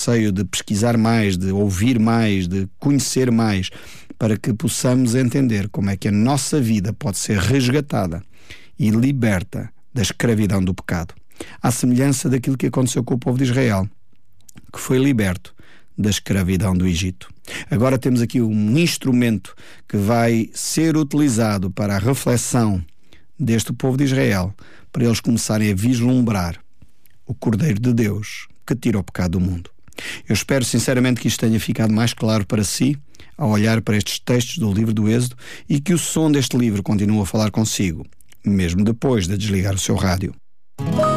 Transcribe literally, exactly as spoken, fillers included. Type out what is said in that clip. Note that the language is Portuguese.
anseio de pesquisar mais, de ouvir mais, de conhecer mais, para que possamos entender como é que a nossa vida pode ser resgatada e liberta da escravidão do pecado. À semelhança daquilo que aconteceu com o povo de Israel, que foi liberto da escravidão do Egito. Agora temos aqui um instrumento que vai ser utilizado para a reflexão deste povo de Israel, para eles começarem a vislumbrar o Cordeiro de Deus que tira o pecado do mundo. Eu espero sinceramente que isto tenha ficado mais claro para si ao olhar para estes textos do livro do Êxodo e que o som deste livro continue a falar consigo, mesmo depois de desligar o seu rádio.